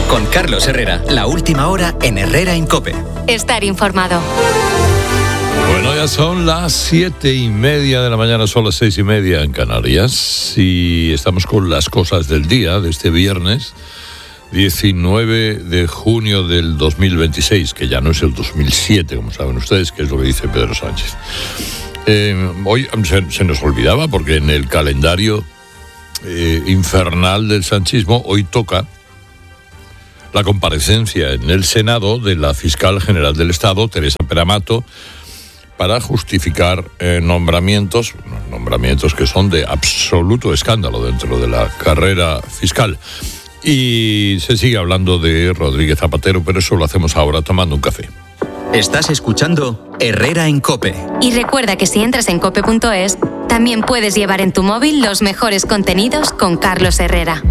Con Carlos Herrera, la última hora en Herrera en COPE. Estar informado. Bueno, ya son las 7:30 de la mañana, son las 6:30 en Canarias y estamos con las cosas del día de este viernes 19 de junio del 2026, que ya no es el 2007, como saben ustedes, que es lo que dice Pedro Sánchez. Hoy se nos olvidaba, porque en el calendario infernal del sanchismo hoy toca la comparecencia en el Senado de la fiscal general del Estado, Teresa Peramato, para justificar nombramientos que son de absoluto escándalo dentro de la carrera fiscal. Y se sigue hablando de Rodríguez Zapatero, pero eso lo hacemos ahora tomando un café. Estás escuchando Herrera en COPE. Y recuerda que si entras en cope.es, también puedes llevar en tu móvil los mejores contenidos con Carlos Herrera.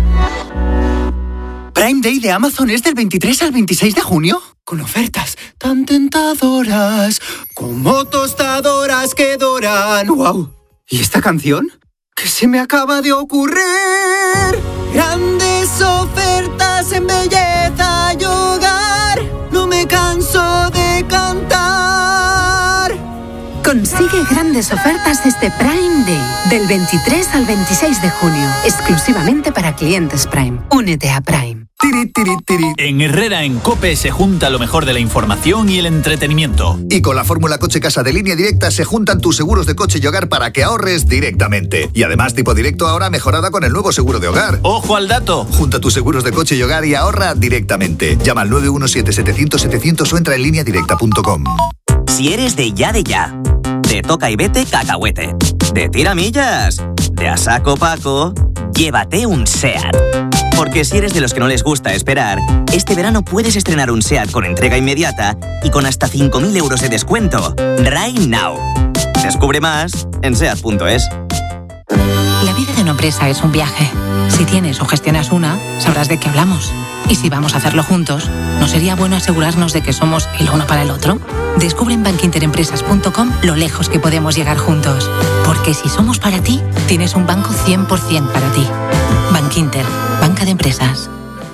Prime Day de Amazon es del 23 al 26 de junio, con ofertas tan tentadoras como tostadoras que doran. ¡Wow! ¿Y esta canción? ¿Qué se me acaba de ocurrir? Grandes ofertas en belleza y hogar, no me canso de cantar. Consigue grandes ofertas este Prime Day, del 23 al 26 de junio, exclusivamente para clientes Prime. Únete a Prime. En Herrera en COPE se junta lo mejor de la información y el entretenimiento. Y con la fórmula Coche Casa de Línea Directa se juntan tus seguros de coche y hogar para que ahorres directamente. Y además tipo directo ahora mejorada con el nuevo seguro de hogar. ¡Ojo al dato! Junta tus seguros de coche y hogar y ahorra directamente. Llama al 917-700-700 o entra en lineadirecta.com. Si eres de ya, de toca y vete cacahuete, de tiramillas, de a saco Paco, llévate un SEAT. Porque si eres de los que no les gusta esperar, este verano puedes estrenar un SEAT con entrega inmediata y con hasta 5.000 euros de descuento. Right now. Descubre más en SEAT.es. La vida de una empresa es un viaje. Si tienes o gestionas una, sabrás de qué hablamos. Y si vamos a hacerlo juntos, ¿no sería bueno asegurarnos de que somos el uno para el otro? Descubre en bankinterempresas.com lo lejos que podemos llegar juntos. Porque si somos para ti, tienes un banco 100% para ti. Bankinter, banca de empresas.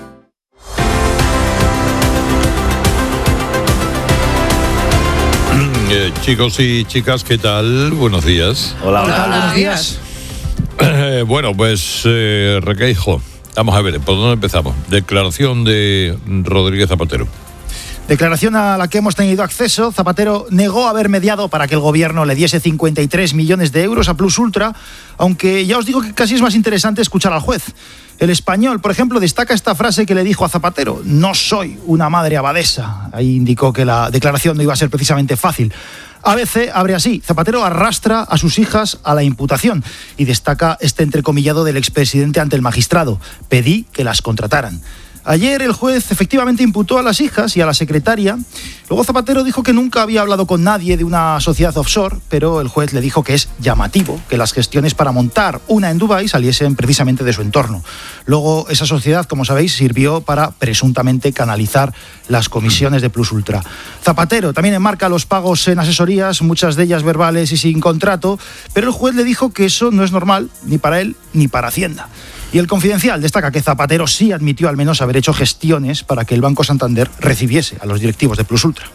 Chicos y chicas, ¿qué tal? Buenos días. Hola, buenos días. Bueno, pues Requeijo, vamos a ver, ¿por dónde empezamos? Declaración de Rodríguez Zapatero. Declaración a la que hemos tenido acceso. Zapatero negó haber mediado para que el gobierno le diese 53 millones de euros a Plus Ultra, aunque ya os digo que casi es más interesante escuchar al juez. El Español, por ejemplo, destaca esta frase que le dijo a Zapatero: no soy una madre abadesa. Ahí indicó que la declaración no iba a ser precisamente fácil. ABC abre así: Zapatero arrastra a sus hijas a la imputación, y destaca este entrecomillado del expresidente ante el magistrado: pedí que las contrataran. Ayer el juez efectivamente imputó a las hijas y a la secretaria. Luego Zapatero dijo que nunca había hablado con nadie de una sociedad offshore, pero el juez le dijo que es llamativo que las gestiones para montar una en Dubái saliesen precisamente de su entorno. Luego esa sociedad, como sabéis, sirvió para presuntamente canalizar las comisiones de Plus Ultra. Zapatero también enmarca los pagos en asesorías, muchas de ellas verbales y sin contrato, pero el juez le dijo que eso no es normal, ni para él ni para Hacienda. Y el Confidencial destaca que Zapatero sí admitió al menos haber hecho gestiones para que el Banco Santander recibiese a los directivos de Plus Ultra.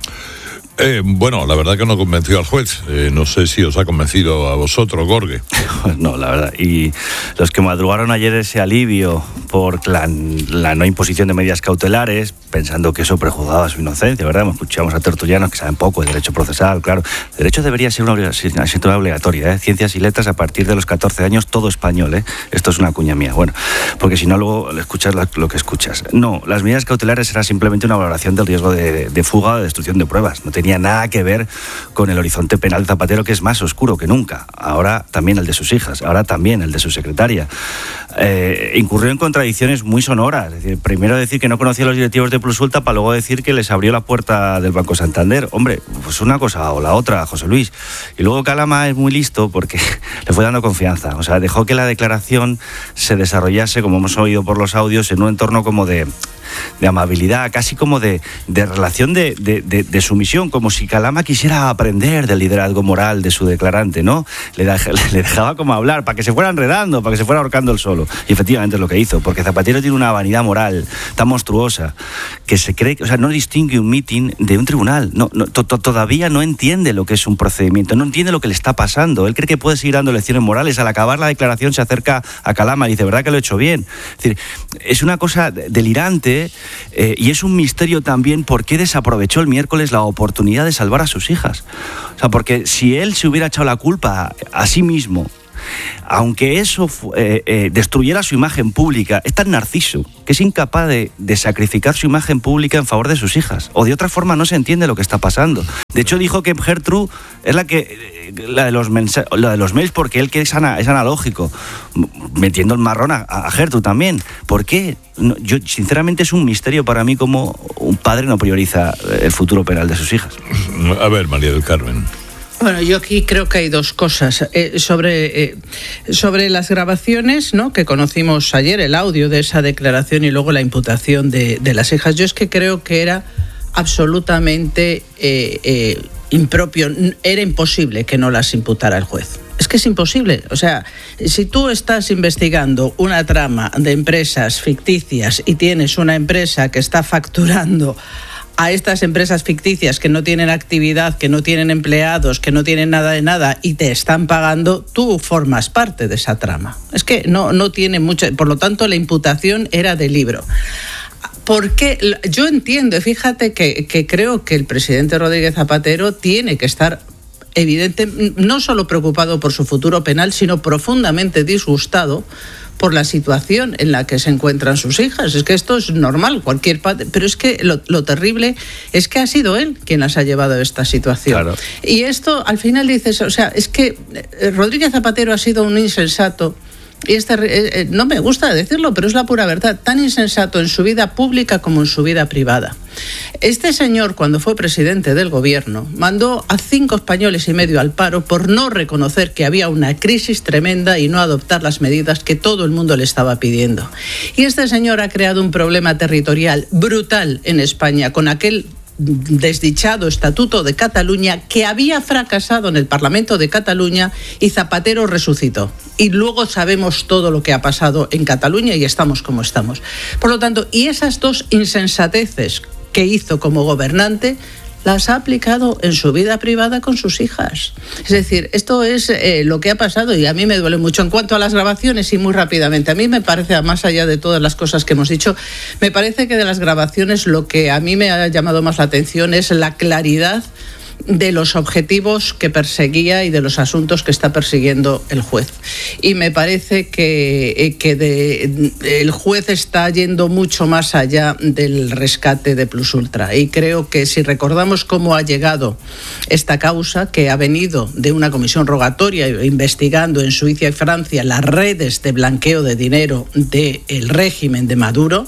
Bueno, la verdad que no convenció al juez. No sé si os ha convencido a vosotros, Gorge. No, la verdad. Y los que madrugaron ayer ese alivio por la no imposición de medidas cautelares, pensando que eso prejuzgaba su inocencia, ¿verdad? Escuchamos a tertulianos que saben poco de derecho procesal, claro. El derecho debería ser una asignatura obligatoria, ¿eh? Ciencias y letras a partir de los 14 años, todo español, ¿eh? Esto es una cuña mía. Bueno, porque si no, luego escuchas lo que escuchas. No, las medidas cautelares era simplemente una valoración del riesgo de fuga o de destrucción de pruebas. No tenía nada que ver con el horizonte penal de Zapatero, que es más oscuro que nunca. Ahora también el de sus hijas, ahora también el de su secretaria. Incurrió en contradicciones muy sonoras. Es decir, primero decir que no conocía a los directivos de Plus Ultra para luego decir que les abrió la puerta del Banco Santander. Hombre, pues una cosa o la otra, José Luis. Y luego Calama es muy listo porque le fue dando confianza. O sea, dejó que la declaración se desarrollase, como hemos oído por los audios, en un entorno como de de amabilidad, casi como de relación de sumisión, como si Calama quisiera aprender del liderazgo moral de su declarante, ¿no? Le dejaba como hablar, para que se fuera enredando, para que se fuera ahorcando él solo. Y efectivamente es lo que hizo, porque Zapatero tiene una vanidad moral tan monstruosa que se cree, o sea, no distingue un meeting de un tribunal, todavía no entiende lo que es un procedimiento, no entiende lo que le está pasando. Él cree que puede seguir dando lecciones morales. Al acabar la declaración se acerca a Calama y dice, ¿verdad que lo he hecho bien? Es decir, es una cosa delirante y es un misterio también por qué desaprovechó el miércoles la oportunidad de salvar a sus hijas. O sea, porque si él se hubiera echado la culpa a sí mismo, aunque eso destruyera su imagen pública, es tan narciso que es incapaz de sacrificar su imagen pública en favor de sus hijas. O de otra forma no se entiende lo que está pasando. De hecho dijo que Gertrude es la de los mails, porque él que es analógico, metiendo el marrón a Gertrude también. ¿Por qué? Yo sinceramente es un misterio para mí cómo un padre no prioriza el futuro penal de sus hijas. A ver, María del Carmen. Bueno, yo aquí creo que hay dos cosas. Sobre las grabaciones, ¿no?, que conocimos ayer, el audio de esa declaración y luego la imputación de las hijas. Yo es que creo que era absolutamente impropio, era imposible que no las imputara el juez. Es que es imposible. O sea, si tú estás investigando una trama de empresas ficticias y tienes una empresa que está facturando a estas empresas ficticias que no tienen actividad, que no tienen empleados, que no tienen nada de nada y te están pagando, tú formas parte de esa trama. Es que no tiene mucho, por lo tanto la imputación era de libro. Porque yo entiendo, fíjate que creo que el presidente Rodríguez Zapatero tiene que estar evidente, no solo preocupado por su futuro penal, sino profundamente disgustado por la situación en la que se encuentran sus hijas. Es que esto es normal, cualquier padre, pero es que lo terrible es que ha sido él quien las ha llevado a esta situación. Claro. Y esto, al final dices, o sea, es que Rodríguez Zapatero ha sido un insensato, y no me gusta decirlo, pero es la pura verdad, tan insensato en su vida pública como en su vida privada. Este señor, cuando fue presidente del gobierno, mandó a 5,5 españoles al paro por no reconocer que había una crisis tremenda y no adoptar las medidas que todo el mundo le estaba pidiendo. Y este señor ha creado un problema territorial brutal en España con aquel desdichado Estatuto de Cataluña que había fracasado en el Parlamento de Cataluña y Zapatero resucitó. Y luego sabemos todo lo que ha pasado en Cataluña y estamos como estamos. Por lo tanto, y esas dos insensateces que hizo como gobernante las ha aplicado en su vida privada con sus hijas. Es decir, esto es lo que ha pasado y a mí me duele mucho. En cuanto a las grabaciones, y muy rápidamente, a mí me parece, más allá de todas las cosas que hemos dicho, me parece que de las grabaciones lo que a mí me ha llamado más la atención es la claridad de los objetivos que perseguía y de los asuntos que está persiguiendo el juez. Y me parece que el juez está yendo mucho más allá del rescate de Plus Ultra. Y creo que si recordamos cómo ha llegado esta causa, que ha venido de una comisión rogatoria investigando en Suiza y Francia las redes de blanqueo de dinero del régimen de Maduro,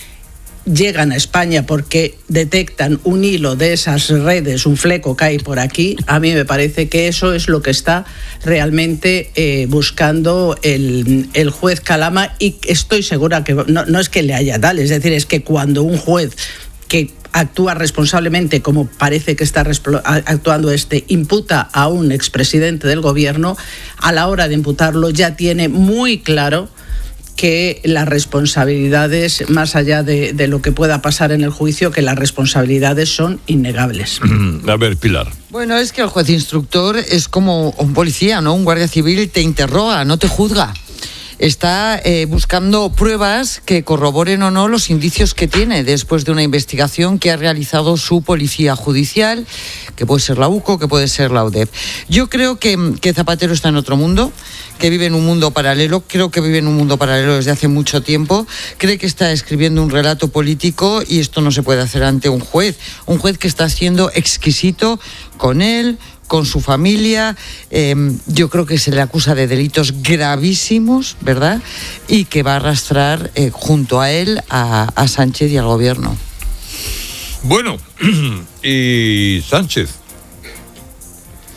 llegan a España porque detectan un hilo de esas redes, un fleco que hay por aquí. A mí me parece que eso es lo que está realmente buscando el juez Calama, y estoy segura que no es que le haya tal, es decir, es que cuando un juez que actúa responsablemente, como parece que está actuando imputa a un expresidente del gobierno, a la hora de imputarlo ya tiene muy claro que las responsabilidades, más allá de lo que pueda pasar en el juicio, que las responsabilidades son innegables. A ver, Pilar. Bueno, es que el juez instructor es como un policía, ¿no? Un guardia civil te interroga, no te juzga. Está buscando pruebas que corroboren o no los indicios que tiene después de una investigación que ha realizado su policía judicial, que puede ser la UCO, que puede ser la UDEP. Yo creo que Zapatero está en otro mundo, que vive en un mundo paralelo, creo que vive en un mundo paralelo desde hace mucho tiempo, cree que está escribiendo un relato político y esto no se puede hacer ante un juez que está siendo exquisito con él, con su familia. Yo creo que se le acusa de delitos gravísimos, ¿verdad? Y que va a arrastrar junto a él a Sánchez y al gobierno. Bueno, y Sánchez.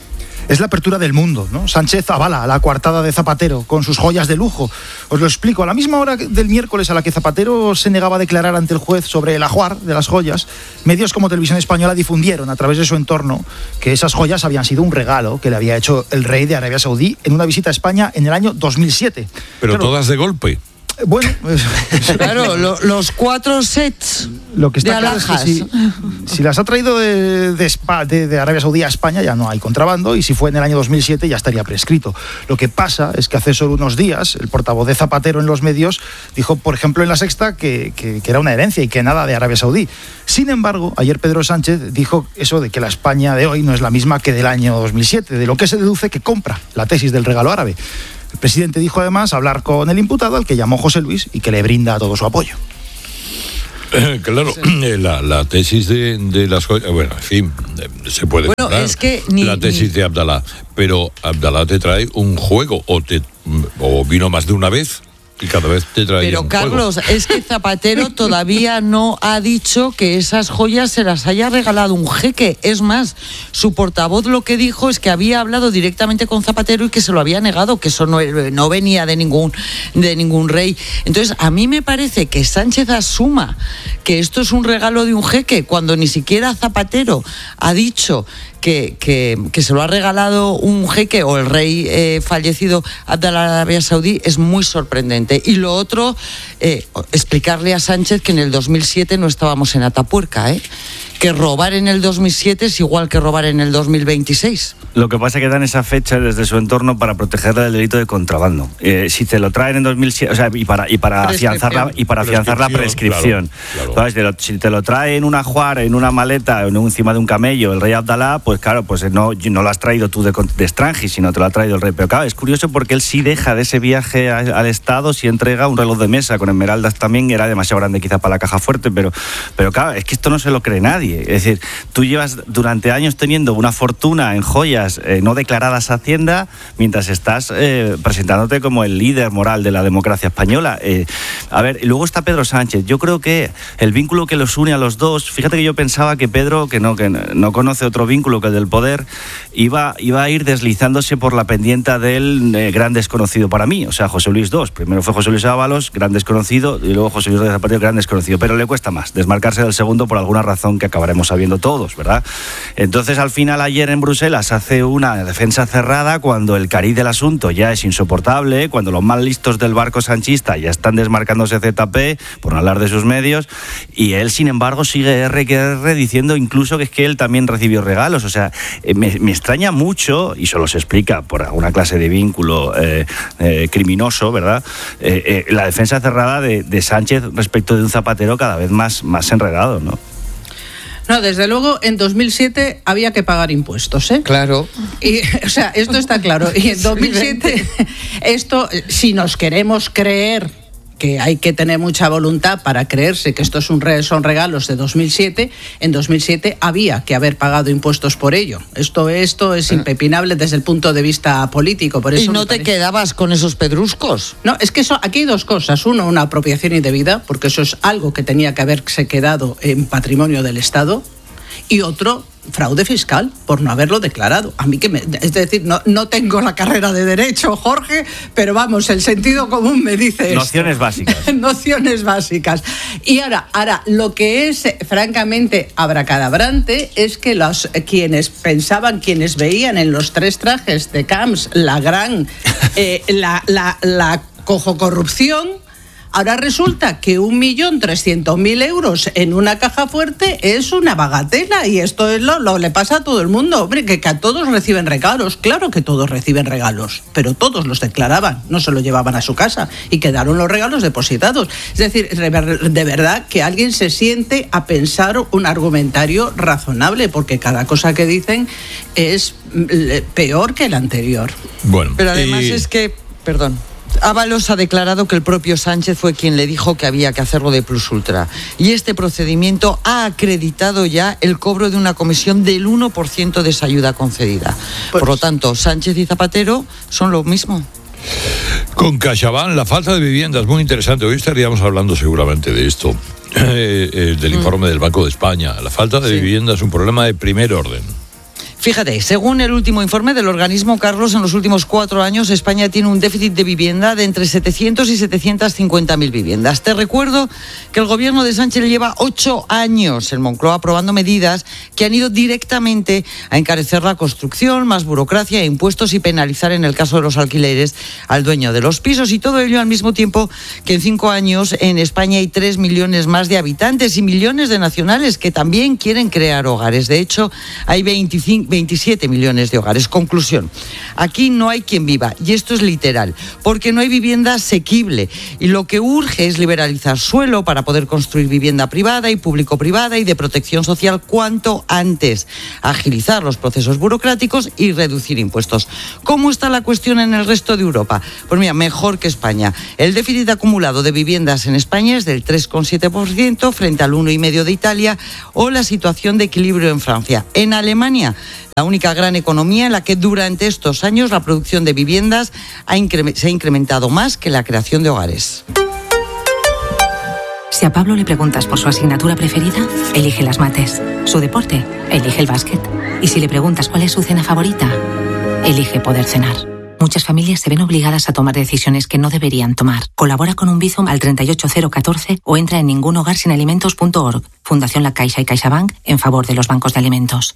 Es la apertura del mundo, ¿no? Sánchez avala la coartada de Zapatero con sus joyas de lujo. Os lo explico. A la misma hora del miércoles a la que Zapatero se negaba a declarar ante el juez sobre el ajuar de las joyas, medios como Televisión Española difundieron a través de su entorno que esas joyas habían sido un regalo que le había hecho el rey de Arabia Saudí en una visita a España en el año 2007. Pero claro, todas de golpe. Bueno, claro, los 4 sets lo que está de claro alhajas. es que si las ha traído de Arabia Saudí a España ya no hay contrabando, y si fue en el año 2007 ya estaría prescrito. Lo que pasa es que hace solo unos días el portavoz de Zapatero en los medios dijo, por ejemplo, en La Sexta que era una herencia y que nada de Arabia Saudí. Sin embargo, ayer Pedro Sánchez dijo eso de que la España de hoy no es la misma que del año 2007, de lo que se deduce que compra la tesis del regalo árabe. El presidente dijo además hablar con el imputado, al que llamó José Luis, y que le brinda todo su apoyo. Claro, la tesis de las joyas, bueno, en fin, se puede comprar es que la tesis de Abdalá, pero Abdalá te trae un juego, o vino más de una vez y cada vez te trae Pero un Carlos, juego. es que Zapatero todavía no ha dicho que esas joyas se las haya regalado un jeque. Es más, su portavoz lo que dijo es que había hablado directamente con Zapatero y que se lo había negado, que eso no venía de ningún rey. Entonces, a mí me parece que Sánchez asuma que esto es un regalo de un jeque cuando ni siquiera Zapatero ha dicho que se lo ha regalado un jeque o el rey fallecido Abdalá de Arabia Saudí, es muy sorprendente. Y lo otro, explicarle a Sánchez que en el 2007 no estábamos en Atapuerca, que robar en el 2007 es igual que robar en el 2026. Lo que pasa es que dan esa fecha desde su entorno para protegerla del delito de contrabando. Si te lo traen en 2007, o sea, y para afianzar la prescripción. Claro. Si te lo trae en un ajuar, en una maleta, encima de un camello, el rey Abdalá, pues claro, pues no lo has traído tú de extranjis, sino te lo ha traído el rey. Pero claro, es curioso porque él sí deja de ese viaje al Estado, sí entrega un reloj de mesa con esmeraldas también, era demasiado grande quizá para la caja fuerte, pero claro, es que esto no se lo cree nadie. Es decir, tú llevas durante años teniendo una fortuna en joyas no declaradas a Hacienda, mientras estás presentándote como el líder moral de la democracia española. A ver, y luego está Pedro Sánchez. Yo creo que el vínculo que los une a los dos, fíjate que yo pensaba que Pedro, que no conoce otro vínculo que el del poder, iba a ir deslizándose por la pendiente del gran desconocido para mí, o sea, José Luis II. Primero fue José Luis Ábalos, gran desconocido, y luego José Luis de Zapatero, gran desconocido. Pero le cuesta más desmarcarse del segundo por alguna razón que acabaremos sabiendo todos, ¿verdad? Entonces, al final, ayer en Bruselas hace una defensa cerrada cuando el cariz del asunto ya es insoportable, cuando los más listos del barco sanchista ya están desmarcándose ZP, por no hablar de sus medios, y él, sin embargo, sigue R diciendo incluso que es que él también recibió regalos. O sea, me extraña mucho, y solo se explica por alguna clase de vínculo criminoso, ¿verdad? La defensa cerrada de Sánchez respecto de un Zapatero cada vez más enredado, ¿no? No, desde luego, en 2007 había que pagar impuestos, ¿eh? Claro. Y, o sea, esto está claro. Y en 2007, esto, si nos queremos creer que hay que tener mucha voluntad para creerse que estos son regalos de 2007, en 2007 había que haber pagado impuestos por ello. Esto es impepinable desde el punto de vista político. Por eso ¿Y no te quedabas con esos pedruscos? No, es que aquí hay dos cosas. Uno, una apropiación indebida, porque eso es algo que tenía que haberse quedado en patrimonio del Estado. Y otro, fraude fiscal, por no haberlo declarado. A mí es decir, no tengo la carrera de Derecho, Jorge, pero vamos, el sentido común me dice Nociones básicas. Nociones básicas. Y ahora, lo que es francamente abracadabrante es que quienes veían en los tres trajes de Camps la gran, la cojocorrupción, ahora resulta que 1.300.000 euros en una caja fuerte es una bagatela, y esto es lo le pasa a todo el mundo. Hombre, que a todos reciben regalos. Claro que todos reciben regalos, pero todos los declaraban, no se los llevaban a su casa y quedaron los regalos depositados. Es decir, de verdad que alguien se siente a pensar un argumentario razonable, porque cada cosa que dicen es peor que la anterior. Bueno, pero además es que, perdón, Ábalos ha declarado que el propio Sánchez fue quien le dijo que había que hacerlo de plus ultra. Y este procedimiento ha acreditado ya el cobro de una comisión del 1% de esa ayuda concedida. Por lo tanto, Sánchez y Zapatero son lo mismo. Con CaixaBank, la falta de vivienda es muy interesante. Hoy estaríamos hablando seguramente de esto, del informe del Banco de España. La falta de vivienda es un problema de primer orden. Fíjate, según el último informe del organismo, Carlos, en los últimos 4 años España tiene un déficit de vivienda de entre 700 y 750.000 viviendas. Te recuerdo que el gobierno de Sánchez lleva 8 años en Moncloa aprobando medidas que han ido directamente a encarecer la construcción, más burocracia e impuestos y penalizar en el caso de los alquileres al dueño de los pisos, y todo ello al mismo tiempo que en 5 años en España hay 3 millones más de habitantes y millones de nacionales que también quieren crear hogares. De hecho, hay 27 millones de hogares. Conclusión, aquí no hay quien viva, y esto es literal, porque no hay vivienda asequible, y lo que urge es liberalizar suelo para poder construir vivienda privada y público-privada y de protección social cuanto antes, agilizar los procesos burocráticos y reducir impuestos. ¿Cómo está la cuestión en el resto de Europa? Pues mira, mejor que España. El déficit acumulado de viviendas en España es del 3,7% frente al 1,5% de Italia, o la situación de equilibrio en Francia. En Alemania, la única gran economía en la que durante estos años la producción de viviendas se ha incrementado más que la creación de hogares. Si a Pablo le preguntas por su asignatura preferida, elige las mates. Su deporte, elige el básquet. Y si le preguntas cuál es su cena favorita, elige poder cenar. Muchas familias se ven obligadas a tomar decisiones que no deberían tomar. Colabora con un Bizum al 38014 o entra en ningunhogarsinalimentos.org. Fundación La Caixa y CaixaBank en favor de los bancos de alimentos.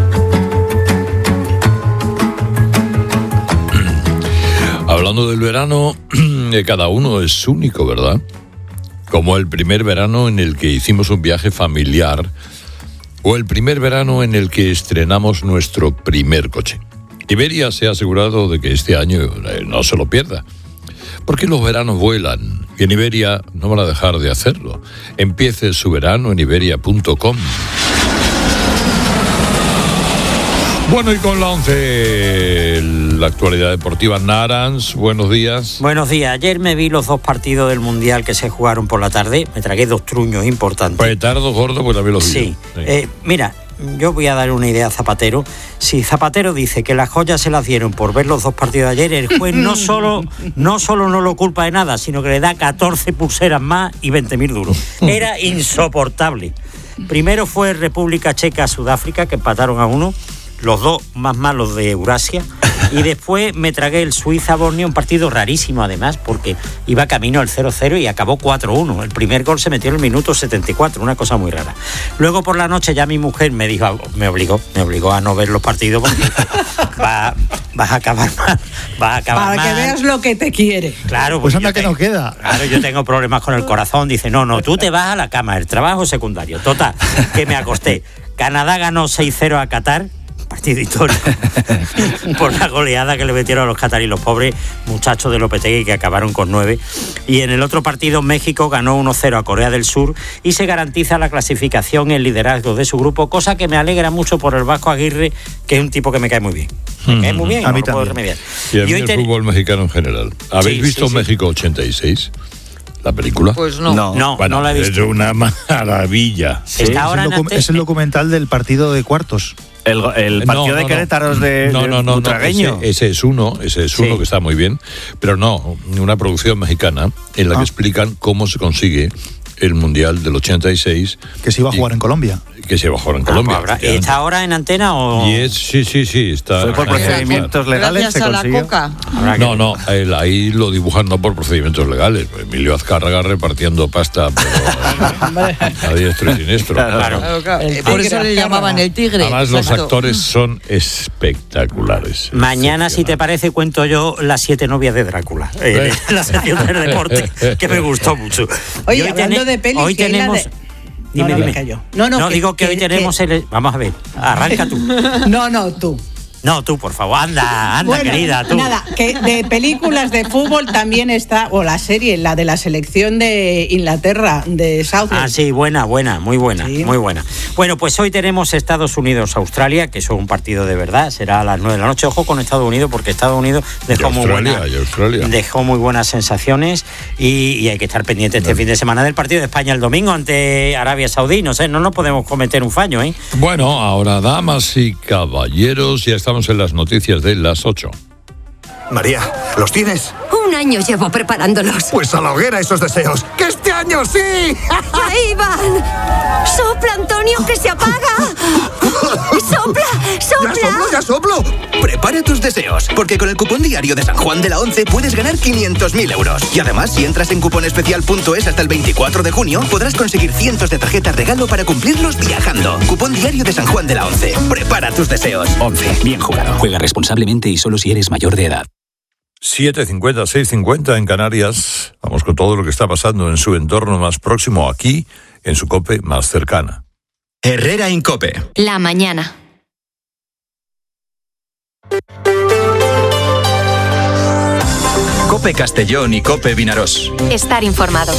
Hablando del verano, cada uno es único, ¿verdad? Como el primer verano en el que hicimos un viaje familiar, o el primer verano en el que estrenamos nuestro primer coche. Iberia se ha asegurado de que este año no se lo pierda, porque los veranos vuelan y en Iberia no van a dejar de hacerlo. Empiece su verano en iberia.com. Bueno, y con la 11, la actualidad deportiva. Narans, buenos días. Buenos días. Ayer me vi los 2 partidos del Mundial que se jugaron por la tarde. Me tragué 2 truños importantes. Petardo gordo, pues también los vi. Sí. Mira, yo voy a dar una idea a Zapatero. Si Zapatero dice que las joyas se las dieron por ver los 2 partidos de ayer, el juez no solo no lo culpa de nada, sino que le da 14 pulseras más y 20.000 duros. Era insoportable. Primero fue República Checa-Sudáfrica, que empataron a 1. Los 2 más malos de Eurasia, y después me tragué el Suiza-Borneo, un partido rarísimo además, porque iba camino al 0-0 y acabó 4-1. El primer gol se metió en el minuto 74, una cosa muy rara. Luego por la noche ya mi mujer me obligó a no ver los partidos, porque vas a acabar mal. Para que veas lo que te quiere. Claro, pues anda que no queda. Claro, yo tengo problemas con el corazón. Dice, no, tú te vas a la cama, el trabajo secundario. Total, que me acosté. Canadá ganó 6-0 a Qatar. Partido histórico por la goleada que le metieron a los cataríes, los pobres muchachos de Lopetegui, que acabaron con 9. Y en el otro partido México ganó 1-0 a Corea del Sur y se garantiza la clasificación y el liderazgo de su grupo, cosa que me alegra mucho por el Vasco Aguirre, que es un tipo que me cae muy bien. Me cae muy bien, a mí no lo puedo también. remediar. Y a mí el fútbol mexicano en general. ¿Habéis visto sí. México 86? ¿La película? Pues no. Bueno, no la he visto. Es una maravilla. Sí, es el documental del partido de cuartos. El partido de Querétaro es de Butragueño. Ese es uno que está muy bien, pero no, una producción mexicana en la que explican cómo se consigue el Mundial del 86. Que se iba a jugar en Colombia. Que se iba a jugar en Colombia. ¿Está ahora en antena o...? Sí, está. ¿Fue por procedimientos legales? Gracias a la coca. No, ahí lo dibujan no por procedimientos legales. Emilio Azcárraga repartiendo pasta a diestro y siniestro. Claro. Por eso le llamaban el tigre. Además, los actores son espectaculares. Mañana, si te parece, cuento yo las 7 novias de Drácula. La sección del deporte, que me gustó mucho. Oye, hablando de pelis, hoy tenemos... Dime. No, digo que hoy tenemos el... Vamos a ver, arranca tú. No, tú. No, tú, por favor, anda, bueno, querida, tú. Nada, que de películas de fútbol también está, o la serie, la de la selección de Inglaterra, de Southend. Ah, sí, buena, muy buena. Bueno, pues hoy tenemos Estados Unidos-Australia, que es un partido de verdad, será a las 9 de la noche. Ojo con Estados Unidos, porque Estados Unidos dejó muy buenas sensaciones y hay que estar pendiente este fin de semana del partido de España el domingo ante Arabia Saudí. No sé, no nos podemos cometer un fallo, ¿eh? Bueno, ahora, damas y caballeros, ya estamos en las noticias de las 8. María, ¿los tienes? Un año llevo preparándolos. Pues a la hoguera esos deseos. ¡Que este año sí! ¡Ahí van! ¡Sopla, Antonio, que se apaga! ¡Sopla! ¡Sopla! ¡Ya soplo! Prepara tus deseos, porque con el cupón diario de San Juan de la Once puedes ganar 500.000 euros. Y además, si entras en cuponespecial.es hasta el 24 de junio, podrás conseguir cientos de tarjetas regalo para cumplirlos viajando. Cupón diario de San Juan de la Once. Prepara tus deseos. 11. Bien jugado. Juega responsablemente y solo si eres mayor de edad. 7:50, 6:50 en Canarias. Vamos con todo lo que está pasando en su entorno más próximo, aquí, en su COPE más cercana. Herrera en COPE. La mañana. COPE Castellón y COPE Vinaròs. Estar informado.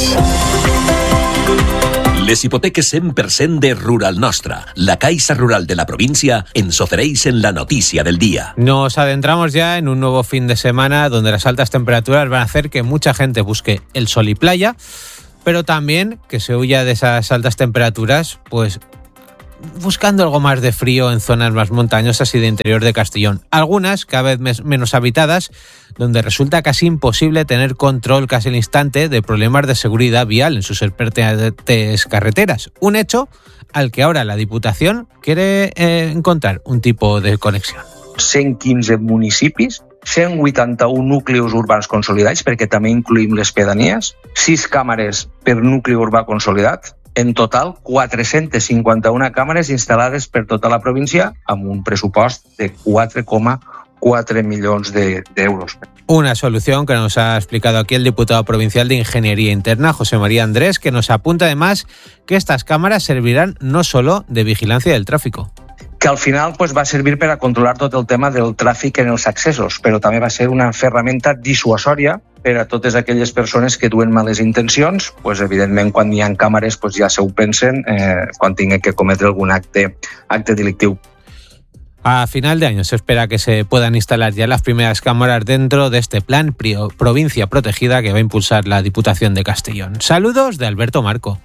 Les hipoteques 100% de Rural Nostra, la Caixa Rural de la provincia, ens ofereix en la notícia del día. Nos adentramos ya en un nuevo fin de semana donde las altas temperaturas van a hacer que mucha gente busque el sol y playa, pero también que se huya de esas altas temperaturas, pues buscando algo más de frío en zonas más montañosas y de interior de Castellón. Algunas cada vez menos habitadas, donde resulta casi imposible tener control casi al instante de problemas de seguridad vial en sus pertinentes carreteras. Un hecho al que ahora la Diputación quiere encontrar un tipo de conexión. 115 municipis, 181 nuclis urbans consolidats, perquè també incluïm les pedanies, 6 càmeres per nucli urbà consolidat. En total, 451 càmeres instal·lades per tota la província amb un pressupost de 4,4 milions d'euros. Una solución que nos ha explicado aquí el diputado provincial de Ingeniería Interna, José María Andrés, que nos apunta además que estas cámaras servirán no solo de vigilancia del tráfico, que al final va a servir per a controlar tot el tema del tràfic en els accessos, però també va ser una ferramenta dissuasòria per a totes aquelles persones que duen males intencions. Evidentment, quan hi ha càmeres ja se ho pensen quan tinguin que cometre algun acte delictiu. A final de año se espera que se puedan instalar ya las primeras cámaras dentro de este plan Provincia Protegida que va a impulsar la Diputación de Castellón. Saludos de Alberto Marco.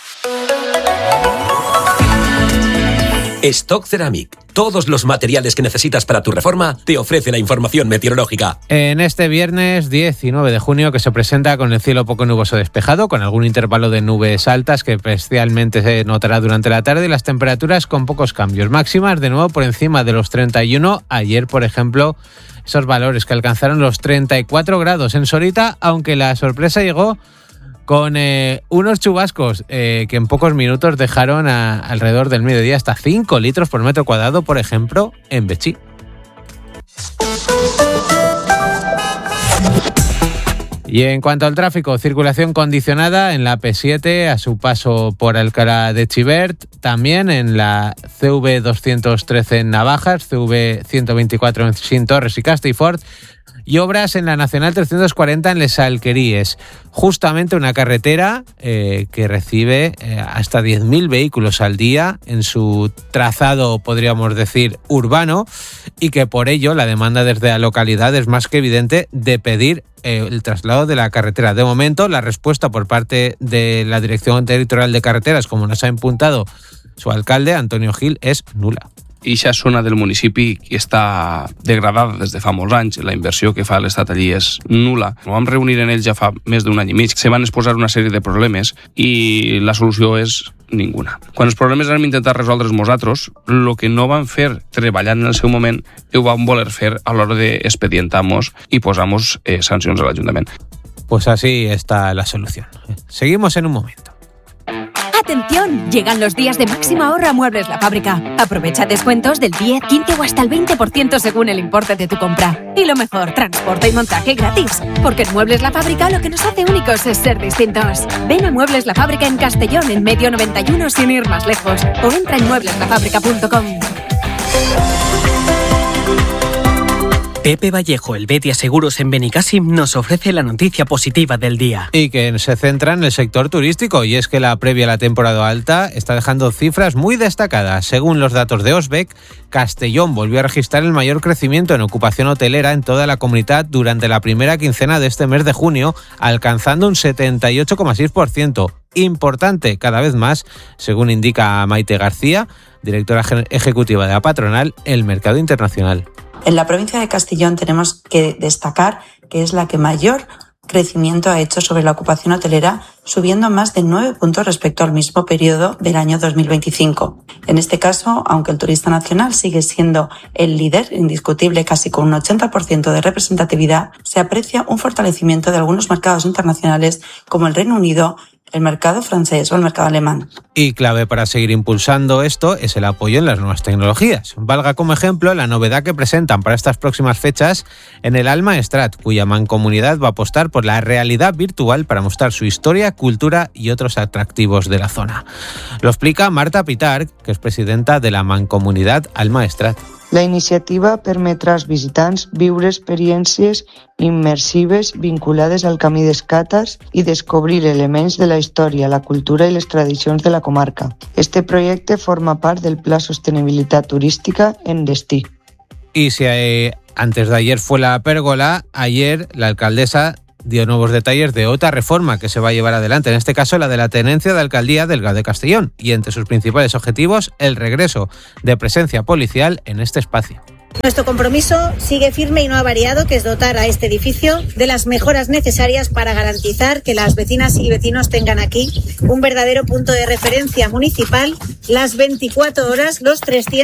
Stock Ceramic. Todos los materiales que necesitas para tu reforma te ofrece la información meteorológica. En este viernes 19 de junio que se presenta con el cielo poco nuboso despejado, con algún intervalo de nubes altas que especialmente se notará durante la tarde y las temperaturas con pocos cambios. Máximas de nuevo por encima de los 31. Ayer, por ejemplo, esos valores que alcanzaron los 34 grados en Sorita, aunque la sorpresa llegó con unos chubascos que en pocos minutos dejaron alrededor del mediodía hasta 5 litros por metro cuadrado, por ejemplo, en Betxí. Y en cuanto al tráfico, circulación condicionada en la AP7 a su paso por Alcalá de Xivert, también en la CV213 en Navajas, CV124 en Sintorres y Castellfort, y obras en la Nacional 340 en Les Alqueries, justamente una carretera que recibe hasta 10.000 vehículos al día en su trazado, podríamos decir, urbano, y que por ello la demanda desde la localidad es más que evidente de pedir el traslado de la carretera. De momento, la respuesta por parte de la Dirección Territorial de Carreteras, como nos ha impuntado su alcalde, Antonio Gil, es nula. Ixa zona del municipi que està degradada des de fa molts anys, la inversió que fa l'Estat allí és nula. Ho vam reunir en ells ja fa més d'un any i mig. Se van exposar una sèrie de problemes i la solució és ninguna. Quan els problemes hem intentat resoldre'ls nosaltres, el que no vam fer treballant en el seu moment, ho vam voler fer a l'hora d'expedientar-nos i posar-nos sancions a l'Ajuntament. Pues así está la solución. Seguimos en un momento. ¡Atención! Llegan los días de máximo ahorro a Muebles La Fábrica. Aprovecha descuentos del 10, 15 o hasta el 20% según el importe de tu compra. Y lo mejor, transporte y montaje gratis. Porque en Muebles La Fábrica lo que nos hace únicos es ser distintos. Ven a Muebles La Fábrica en Castellón, en Medio 91, sin ir más lejos. O entra en muebleslafábrica.com. Pepe Vallejo, el Betia Seguros en Benicàssim, nos ofrece la noticia positiva del día. Y que se centra en el sector turístico, y es que la previa a la temporada alta está dejando cifras muy destacadas. Según los datos de Osbec, Castellón volvió a registrar el mayor crecimiento en ocupación hotelera en toda la comunidad durante la primera quincena de este mes de junio, alcanzando un 78,6%. Importante cada vez más, según indica Maite García, directora ejecutiva de la patronal, el mercado internacional. En la provincia de Castellón tenemos que destacar que es la que mayor crecimiento ha hecho sobre la ocupación hotelera, subiendo más de 9 puntos respecto al mismo periodo del año 2025. En este caso, aunque el turista nacional sigue siendo el líder indiscutible casi con un 80% de representatividad, se aprecia un fortalecimiento de algunos mercados internacionales como el Reino Unido, el mercado francés o el mercado alemán. Y clave para seguir impulsando esto es el apoyo en las nuevas tecnologías. Valga como ejemplo la novedad que presentan para estas próximas fechas en el Alma Strat, cuya mancomunidad va a apostar por la realidad virtual para mostrar su historia, cultura y otros atractivos de la zona. Lo explica Marta Pitar, que es presidenta de la mancomunidad Alma Strat. La iniciativa permetrà als visitants viure experiències immersives vinculades al camí d'Escates i descobrir elements de la història, la cultura i les tradicions de la comarca. Este projecte forma part del Pla Sostenibilitat Turística en Destí. Y si antes de ayer fue la pérgola, ayer la alcaldesa dio nuevos detalles de otra reforma que se va a llevar adelante, en este caso la de la tenencia de alcaldía del GAD de Castellón, y entre sus principales objetivos el regreso de presencia policial en este espacio. Nuestro compromiso sigue firme y no ha variado, que es dotar a este edificio de las mejoras necesarias para garantizar que las vecinas y vecinos tengan aquí un verdadero punto de referencia municipal las 24 horas, los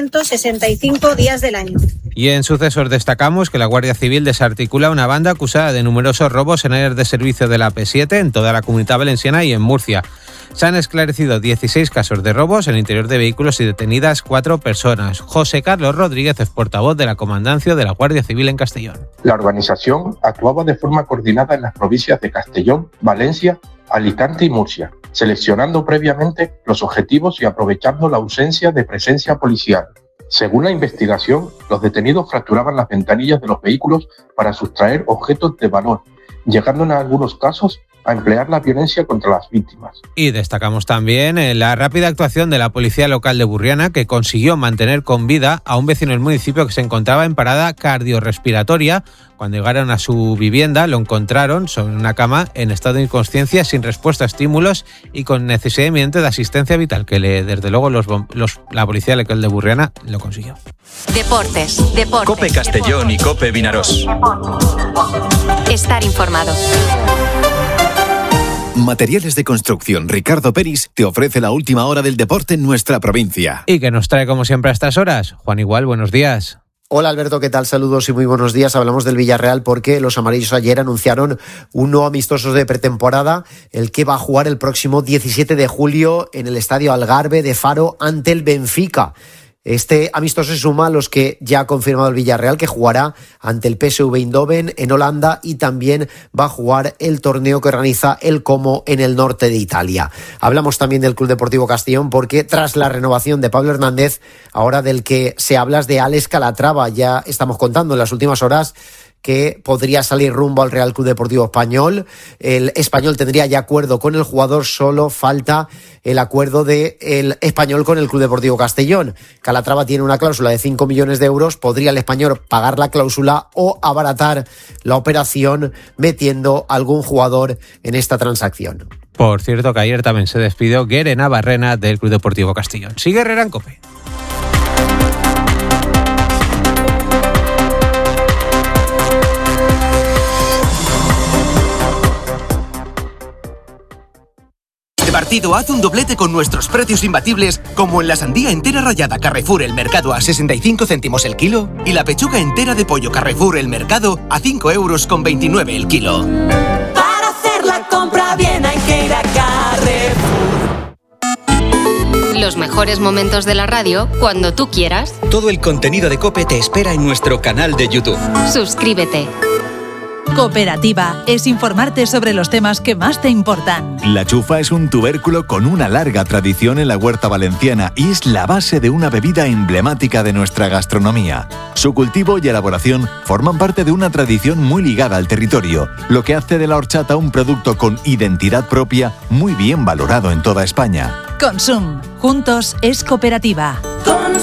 365 días del año. Y en sucesos destacamos que la Guardia Civil desarticula una banda acusada de numerosos robos en áreas de servicio de la P7 en toda la Comunidad Valenciana y en Murcia. Se han esclarecido 16 casos de robos en el interior de vehículos y detenidas 4 personas. José Carlos Rodríguez es portavoz de la Comandancia de la Guardia Civil en Castellón. La organización actuaba de forma coordinada en las provincias de Castellón, Valencia, Alicante y Murcia, seleccionando previamente los objetivos y aprovechando la ausencia de presencia policial. Según la investigación, los detenidos fracturaban las ventanillas de los vehículos para sustraer objetos de valor, llegando en algunos casos a emplear la violencia contra las víctimas. Y destacamos también la rápida actuación de la Policía Local de Burriana, que consiguió mantener con vida a un vecino del municipio que se encontraba en parada cardiorrespiratoria. Cuando llegaron a su vivienda lo encontraron sobre una cama en estado de inconsciencia, sin respuesta a estímulos y con necesidad inminente de asistencia vital, que desde luego la Policía Local de Burriana lo consiguió. Deportes. COPE Castellón y COPE Vinarós. Estar informado. Materiales de Construcción Ricardo Peris te ofrece la última hora del deporte en nuestra provincia. Y que nos trae como siempre a estas horas. Juan Igual, buenos días. Hola Alberto, ¿qué tal? Saludos y muy buenos días. Hablamos del Villarreal porque los amarillos ayer anunciaron un nuevo amistoso de pretemporada, el que va a jugar el próximo 17 de julio en el Estadio Algarve de Faro ante el Benfica. Este amistoso se suma a los que ya ha confirmado el Villarreal, que jugará ante el PSV Eindhoven en Holanda, y también va a jugar el torneo que organiza el Como en el norte de Italia. Hablamos también del Club Deportivo Castellón porque tras la renovación de Pablo Hernández, ahora del que se habla es de Alex Calatrava. Ya estamos contando en las últimas horas que podría salir rumbo al Real Club Deportivo Español. El Español tendría ya acuerdo con el jugador, solo falta el acuerdo del Español con el Club Deportivo Castellón. Calatrava tiene una cláusula de 5 millones de euros, podría el Español pagar la cláusula o abaratar la operación metiendo algún jugador en esta transacción. Por cierto que ayer también se despidió Guere Navarrena del Club Deportivo Castellón. Sigue Herrera en COPE. Partido, haz un doblete con nuestros precios imbatibles, como en la sandía entera rallada Carrefour El Mercado a 65 céntimos el kilo y la pechuga entera de pollo Carrefour El Mercado a 5,29 € el kilo. Para hacer la compra bien hay que ir a Carrefour. Los mejores momentos de la radio cuando tú quieras. Todo el contenido de COPE te espera en nuestro canal de YouTube. Suscríbete. Cooperativa es informarte sobre los temas que más te importan. La chufa es un tubérculo con una larga tradición en la huerta valenciana y es la base de una bebida emblemática de nuestra gastronomía. Su cultivo y elaboración forman parte de una tradición muy ligada al territorio, lo que hace de la horchata un producto con identidad propia muy bien valorado en toda España. Consum. Juntos es cooperativa.